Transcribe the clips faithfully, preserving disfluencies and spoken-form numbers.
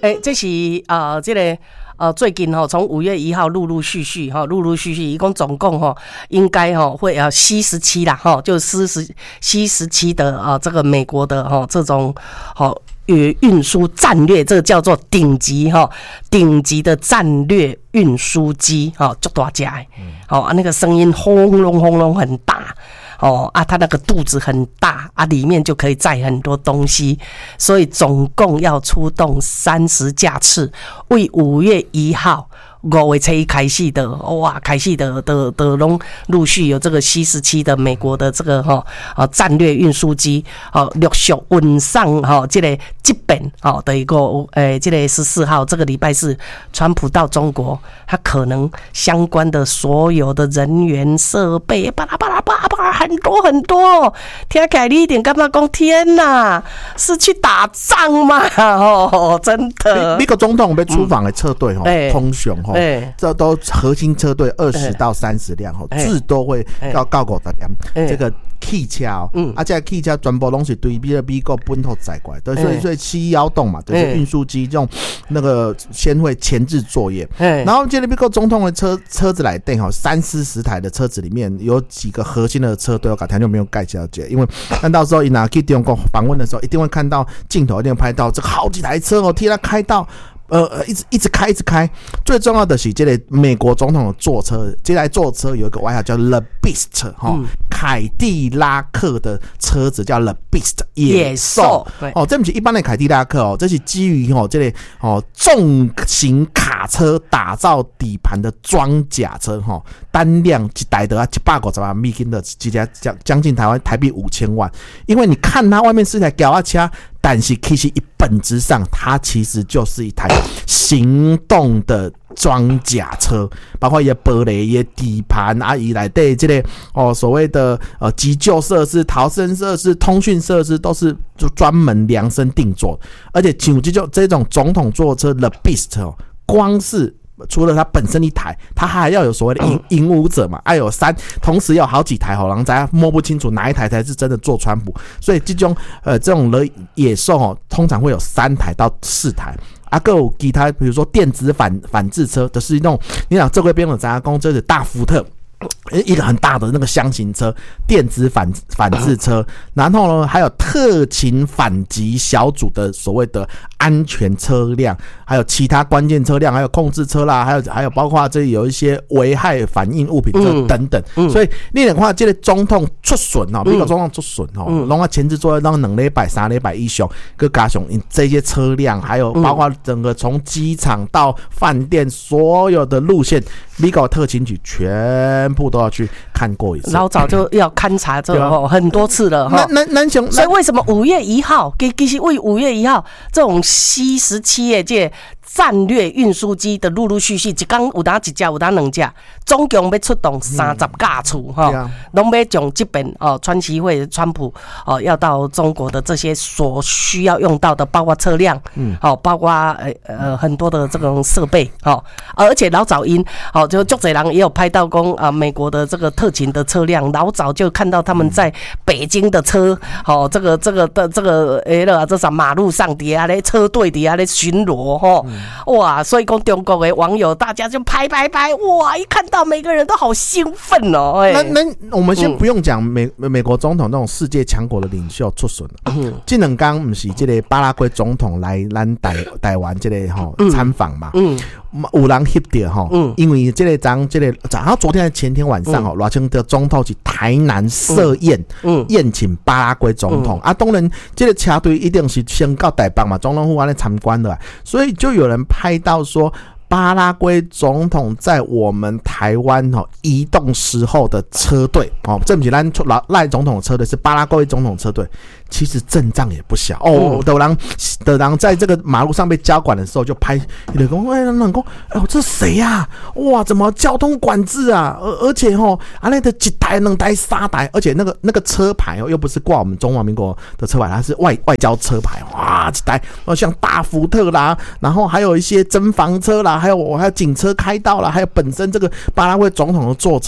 诶、欸，这是呃，这个呃，最近哈，从五月一号陆陆续续哈，陆陆续续，一共总共哈，应该哈会呃 C 十七啦哈，就 C 十 C 十七的啊、呃，这个美国的哈这种好运运输战略，这个叫做顶级哈，顶级的战略运输机哈，足大只的，好、嗯、啊，那个声音轰隆轰隆很大。哦啊，它那个肚子很大啊，里面就可以载很多东西，所以总共要出动三十架次，为五月一号五月初一开始的，哇，开始的的的拢陆续有这个 C 十七的美国的这个哈啊战略运输机哦陆续运上哈这个这边哦的一个诶这个十四号这个礼拜四，川普到中国，他可能相关的所有的人员设备巴拉巴拉巴拉巴拉很多很多，听起来你一点干嘛讲天哪，是去打仗吗？哦，真的。 美国总统被出访的车队吼，通常吼，这都核心车队二十到三十辆吼，至多会到到五十辆。这个汽车哦，嗯，啊，这汽车全部拢是对比美国本土载过来，对，所以所以七幺洞嘛，就是运输机这种那个先会前置作业，然后这个美国总统的车车子来电吼，三四十台的车子里面有几个核心的车队，我刚才就没有盖小姐，因为但到时候一拿去中国访问的时候，一定会看到镜头，一定会拍到这个好几台车哦，替他开到。呃，一直一直开，一直开。最重要的是，这个美国总统的坐车，这台坐车有一个外号叫 The Beast 哈、嗯，凯迪拉克的车子叫 The Beast 野兽。哦，这不是一般的凯迪拉克哦，这是基于哦这个哦重型卡车打造底盘的装甲车哈、哦，单辆一台的啊一百五十万美金的，直接将将近台湾台币五千万。因为你看它外面是一台脚踏车。但是其实一本质上它其实就是一台行动的装甲车，包括一些玻璃、一些底盘啊，以来对这类哦所谓的呃急救设施、逃生设施、通讯设施都是就专门量身定做，而且像这种这种总统座车 The Beast 哦，光是除了它本身一台，它还要有所谓的引引舞者嘛，还有三，同时有好几台吼，人家摸不清楚哪一台才是真的做川普，所以这种呃这种的野兽哦，通常会有三台到四台。啊，还有其他，比如说电子反反制车，就是那种你讲这块边有咱公这是大福特。一个很大的那个箱型车，电子反反制车，然后呢，还有特勤反击小组的所谓的安全车辆，还有其他关键车辆，还有控制车啦，还有还有包括这里有一些危害反应物品车等等。嗯嗯、所以你的话，这个总统出巡哦，美国总统出巡哦，弄个前置作业，弄两礼拜、三礼拜以上，佮加上这些车辆，还有包括整个从机场到饭店所有的路线，美国特勤局全。全部都要去看过一次， 老早就要勘察这个、啊、很多次了哈。 那那那所以为什么五月一号，其实为五月一号这种 C 十七 的这战略运输机的陆陆续续，一天有当一架，有当两架，总共要出动三十架次哈，拢、嗯、要将这边哦，川习会川普哦要到中国的这些所需要用到的，包括车辆，嗯，好、哦，包括呃呃很多的这种设备，好、哦，而且老早因好、哦，就足侪人也有拍到讲啊，美国的这个特勤的车辆，老早就看到他们在北京的车，好、哦，这个这个的这个诶了，这啥马路上底下咧车队底下咧巡逻哈。哦嗯哇，所以讲中国的网友大家就拍拍拍，哇，一看到每个人都好兴奋哦。欸、 那那我们先不用讲美、嗯、美国总统那种世界强国的领袖出巡了，这两天不是这个巴拉圭总统来咱台台湾这个吼参访嘛？嗯，有人翕到吼，嗯，因为这个咱这个，然后昨天前天晚上吼，赖清德总统去台南设宴，嗯，宴请巴拉圭总统、嗯、啊，当然这个车队一定是先到台北嘛，总统府安尼参观的，所以就有人拍到说巴拉圭总统在我们台湾哦移动时候的车队哦，这不是咱赖总统的车队，是巴拉圭总统车队。其实阵仗也不小哦，有人有人在这个马路上被交管的时候就拍，有人说：“哎，人讲，哎呦，这谁呀、啊？哇，怎么交通管制啊？而而且吼，啊那的一台、两台、三台，而且那个那个车牌哦，又不是挂我们中华民国的车牌，它是外外交车牌，哇，一台哦，像大福特啦，然后还有一些侦防车啦，还有我还有警车开道啦，还有本身这个巴拉圭总统的坐车。”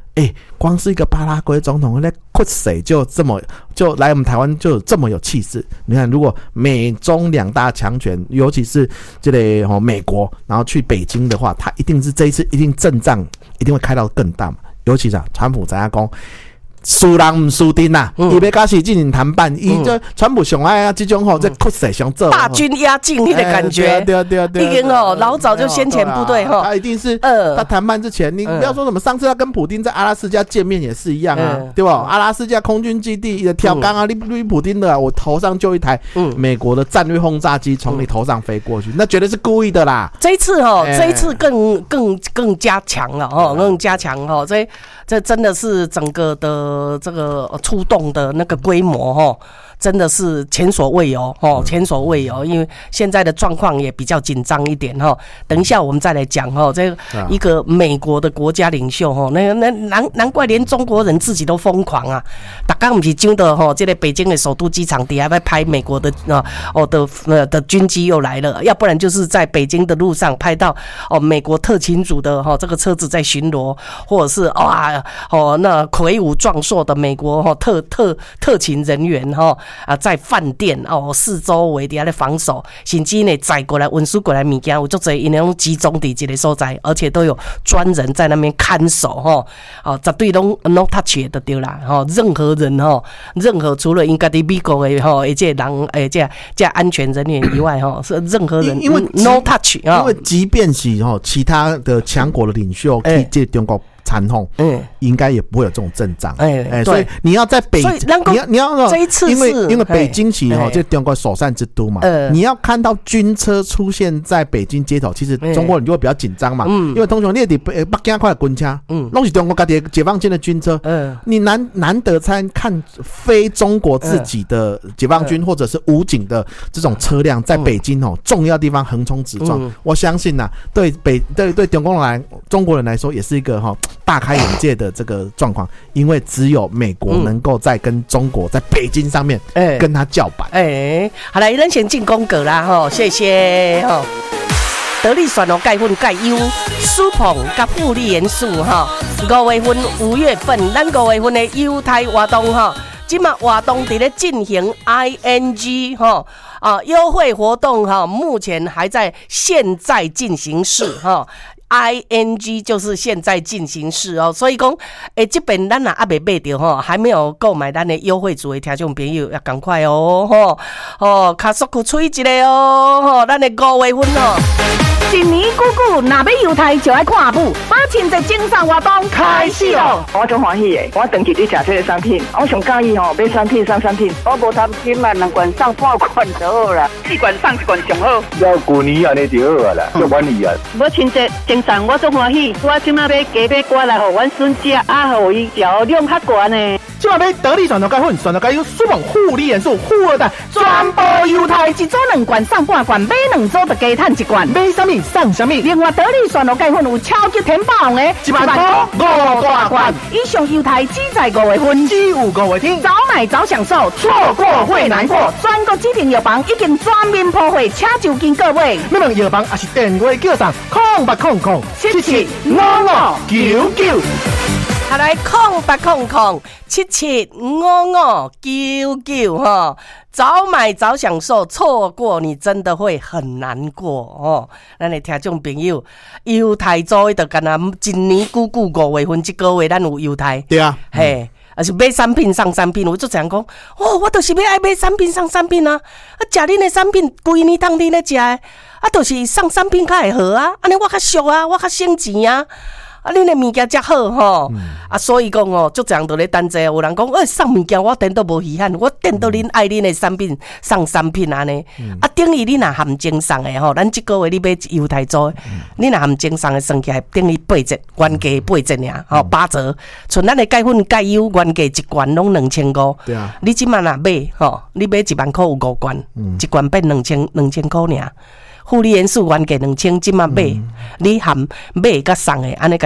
哎、欸，光是一个巴拉圭总统那酷谁就这么就来我们台湾就这么有气势。你看，如果美中两大强权，尤其是这类、哦、美国，然后去北京的话，他一定是这一次一定阵仗一定会开到更大嘛。尤其是啊，川普怎样讲？输人唔输阵呐，伊要开始进行谈判，伊就川普上爱啊，这种吼在酷势上做大军压境那个感觉， 对啊对啊对啊， 已经哦老早就先前部队哈， 他一定是呃，他谈判之前，你不要说什么，上次他跟普丁在阿拉斯加见面也是一样啊，对吧？阿拉斯加空军基地的跳钢啊，你你普丁的，我头上就一台美国的战略轰炸机从你头上飞过去，那绝对是故意的啦。 这一次哈，这一次更更更加强了哦，更加强哈，这这真的是整个的这个出动的那个规模哈，真的是前所未有哦，前所未有。因为现在的状况也比较紧张一点哈。等一下我们再来讲哈，这一个美国的国家领袖哈，那那难难怪连中国人自己都疯狂啊！大家不是真的哈，这个北京的首都机场底下在拍美国的啊哦的呃的军机又来了，要不然就是在北京的路上拍到哦美国特勤组的哈这个车子在巡逻，或者是哇哦那魁梧壮硕的美国哈特特特勤人员哈。啊，在饭店哦，四周围底下的防守，甚至呢载过来运输过来物件，有足侪因拢集中伫一个所在，而且都有专人在那边看守哈。哦，绝对拢 no touch 的对啦，哈，任何人哈，任何除了应该的美国的哈，一些人诶，这这安全人员以外哈，是任何人因为 no touch 啊， 因为即便是哈其他的强国的领袖去这中国。惨痛，嗯，应该也不会有这种阵仗，哎、欸欸，所以你要在北，你要你要这一次因为因为北京是哈这中国首善之都嘛，呃，你要看到军车出现在北京街头，其实中国人就会比较紧张嘛，嗯，因为通常你伫北京快军车，嗯，拢是中国家己解放军的军车，嗯，你难难得才看非中国自己的解放军或者是武警的这种车辆在北京哦重要地方横冲直撞，嗯、我相信呐、啊，对北对对中国人来中国人来说也是一个哈。大开眼界的这个状况，因为只有美国能够在跟中国在北京上面跟他叫板。 哎、欸，好了，咱先进宫格啦，哈，谢谢哈。得力选哦，钙粉钙优，舒捧甲富丽元素哈。五月份、五月份，咱五月份的优待活动哈，今嘛活动伫咧进行 I N G 哈啊优惠活动哈，目前还在现在进行式哈。I N G 就是现在进行式哦，所以讲，诶，这边咱也还没买到吼，还没有购买咱的优惠组的听众朋友要赶快哦，吼，哦，卡速去吹一个哦，吼，咱的五月份哦。 一年久久，若要犹太就要看舞，八千的精神活动开始哦！ 我足欢喜的，我长期伫食这个产品，我上介意吼买产品送产品，我无贪心嘛，两罐送半罐就好啦，四罐送一罐上好。 要旧年安尼就好啊啦，足满意啊！ 我亲戚精神我足欢喜，我即马要加买罐来互阮孙食，啊互伊调量较悬呢。 今晚要得力选择钙粉，选择钙优舒猛护理元素护二代，全部犹太一组两罐送半罐，买两组就加赚一罐。 买什么送什么？ 另外得力选择钙粉有超级甜爆的， 一万块五大罐。 以上犹太只在五月份， 只有五月天， 早买早享受，错过会难过。全国指定药房已经全面铺货，请就近各位。 要问药房还是电话叫上空八空空七七五五九九。 好来，空八空空七七五五九九哈，早买早享受，错过你真的会很难过哦。咱的听众朋友，犹太做的干那今年久久五月份这个月，咱有犹太， 对啊， 嘿。而是买产品送产品，我就这样讲，哦，我就是要爱买产品送产品啊！啊，食恁的产品，规年当恁咧食的，啊，就是送产品较会好啊，安尼我较俗啊，我较省钱啊。啊，恁的物件遮好吼，嗯、啊，所以讲哦，就这样都咧等者。有人讲，哎，送物件我等都无稀罕，我等到恁爱恁的产品送产品安尼。嗯、啊，等于恁若含精送的吼，咱即个月你买犹太做，恁若含精送的算起来等于八折，原价八折尔，吼、嗯、八折。像咱的钙粉钙优原价一罐拢两千五，对啊，你即满若买吼，你买一万块有五罐，嗯、一罐变两千两千块尔。护理元素原价两千，即马买，嗯、你含买甲送的，安尼甲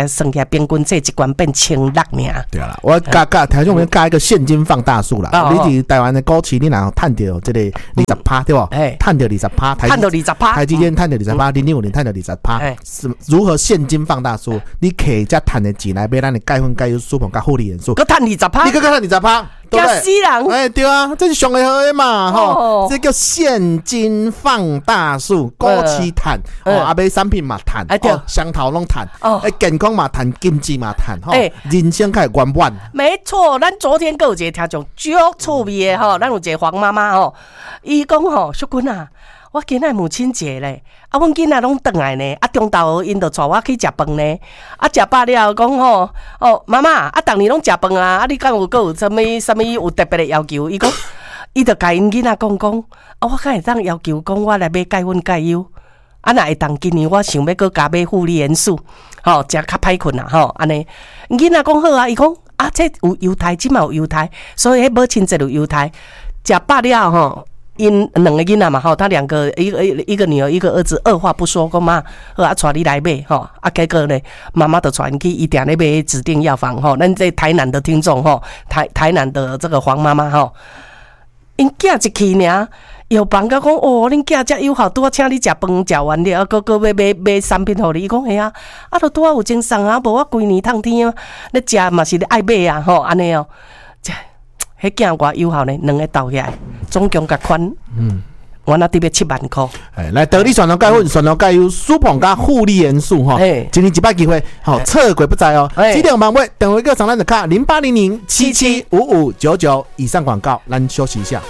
才算起来平均这一罐变千六尔。 对啦，我加加台中我们加一个现金放大术啦。哦、你伫台湾的股市，你若趁到这个二十趴，对不？哎，趁到二十趴， 趁到二十趴， 台积电趁到二十趴，零零五零趁到二十趴，是如何现金放大术？你可以再赚的钱来买咱的钙粉、钙油、舒膨、加护理元素， 搁赚二十趴， 你搁赚二十趴。 吓死人！ 哎，对啊，这是上个好的嘛，吼、哦，这叫现金放大术，股市赚，哦，啊买产品嘛赚，哎对，双头拢赚，哦，哎健康嘛赚，经济嘛赚，吼、哦，人生开圆满。 没错，咱昨天有一个听众足趣味的吼，咱有一个黄妈妈吼，伊讲吼，淑君啊。我今仔母亲节咧，啊，阮囡仔拢转来呢，啊，中昼因就带我去食饭呢，啊，食饱了讲吼，哦，妈妈，啊，逐年拢食饭啊，啊，你敢有有啥物啥物有特别的要求？伊讲，伊就甲因囡仔讲讲，啊，我敢会当要求讲，我来买钙粉钙优，啊，若会当今年我想要搁加买护理元素，吼、哦，食较歹困啦，吼，安尼，囡仔讲好啊，伊讲啊，这有犹太，即嘛有犹太，所以迄母亲节有犹太，食饱了吼。因两个囡仔嘛吼，他两个一个一个女儿一个儿子，二话不说，讲妈，好啊，带你来买吼，啊，结果呢，妈妈就带你去一定咧买指定药房吼，咱这台南的听众吼，台台南的这个黄妈妈吼，因囝一去尔，药房甲讲哦，恁囝遮友好，拄啊请你食饭食完了，搁搁要买买产品互你，伊讲嘿啊，啊，都拄啊有精神啊，无我规年通天啊，咧食嘛是咧爱买啊吼，安尼哦。迄囝偌友好呢，两个倒起来，总共甲款，嗯，我那得要七万块。 哎，来得力选择钙粉、选择钙油、舒膨加护理元素哈，今年一百机会，好测鬼不在哦。几点晚会？等我一个长单的卡零八零零七七五五九九以上广告，咱休息一下。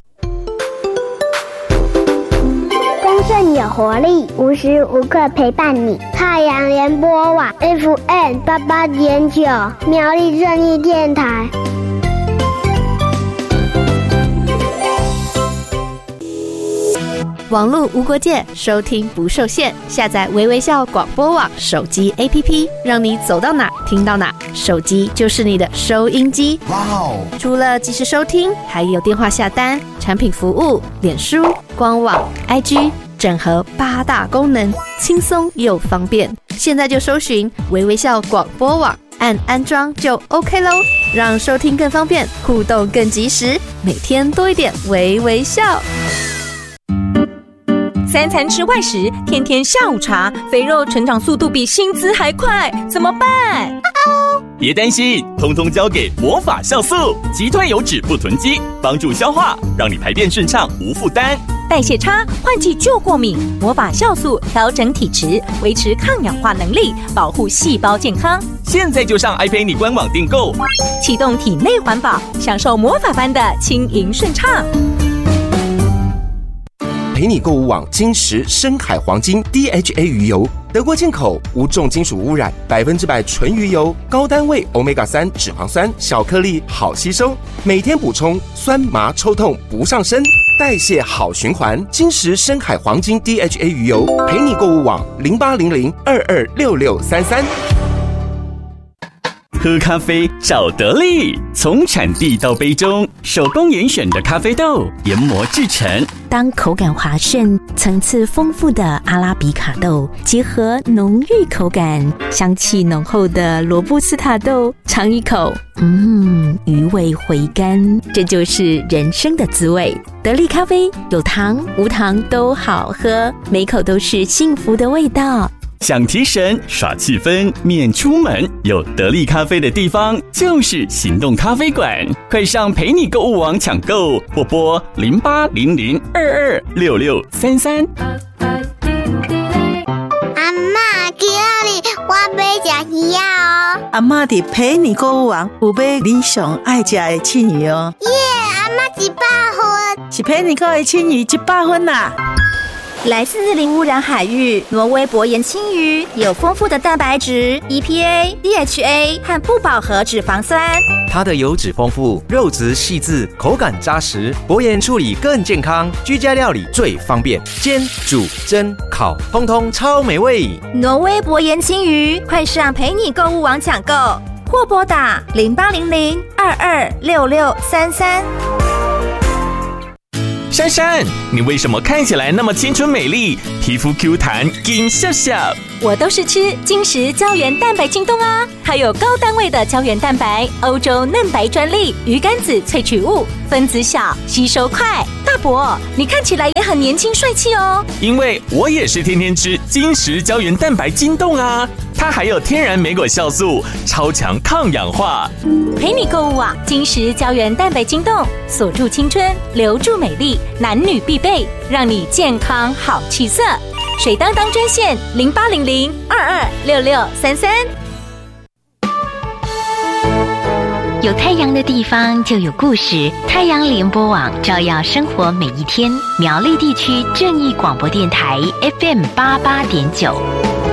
丰盛有活力，无时无刻陪伴你。太阳联播网 F M 八八点九，苗栗正义电台。 网络无国界，收听不受限。下载微微笑广播网手机 A P P， 让你走到哪听到哪，手机就是你的收音机。哇哦！除了即时收听，还有电话下单、产品服务、脸书、官网、I G， 整合八大功能，轻松又方便。现在就搜寻微微笑广播网，按安装就 OK 咯，让收听更方便，互动更及时，每天多一点微微笑。 三餐吃外食，天天下午茶，肥肉成长速度比薪资还快，怎么办？ 别担心，通通交给魔法酵素，击退油脂不囤积，帮助消化，让你排便顺畅无负担。 代谢差，换季就过敏，魔法酵素调整体质，维持抗氧化能力，保护细胞健康。 现在就上 iPay 官网订购， 启动体内环保，享受魔法般的轻盈顺畅。 陪你购物网金石深海黄金 D H A 鱼油，德国进口，无重金属污染，百分之百纯鱼油，高单位 欧米伽三 脂肪酸，小颗粒好吸收，每天补充，酸麻抽痛不上身，代谢好循环。金石深海黄金 D H A 鱼油，陪你购物网零八零零二二六六三三。 喝咖啡找得力，从产地到杯中，手工严选的咖啡豆研磨制成。 当口感滑顺、层次丰富的阿拉比卡豆结合浓郁口感、香气浓厚的罗布斯塔豆，尝一口，嗯，余味回甘，这就是人生的滋味。得力咖啡有糖无糖都好喝，每口都是幸福的味道。 想提神耍气氛免出门，有得力咖啡的地方就是行动咖啡馆，快上陪你购物网抢购，或拨零八零零二二六六三三。 阿嬷，今日我要吃鱼啊！ 阿嬷伫陪你购物网有买你上爱吃的青鱼哦。 耶，阿嬷一百分， 是陪你购的青鱼一百分啦。 来自零污染海域，挪威薄盐青鱼有丰富的蛋白质、E P A、D H A 和不饱和脂肪酸。 它的油脂丰富，肉质细致，口感扎实，薄盐处理更健康，居家料理最方便，煎、煮、蒸、烤，通通超美味。 挪威薄盐青鱼，快上陪你购物网抢购，或拨打零八零零二二六六三三。 珊珊，你为什么看起来那么青春美丽，皮肤 Q 弹，金笑笑？ 我都是吃金石胶原蛋白晶冻啊，它有高单位的胶原蛋白，欧洲嫩白专利，鱼肝子萃取物，分子小，吸收快。大伯，你看起来也很年轻帅气哦。 因为我也是天天吃金石胶原蛋白晶冻啊，它还有天然莓果酵素，超强抗氧化。 陪你购物网，金石胶原蛋白晶冻，锁住青春，留住美丽，男女必备，让你健康好气色。水当当专线零八零零二二六六三三。 有太阳的地方就有故事，太阳联播网照耀生活每一天。苗栗地区正义广播电台 F M 八八点九。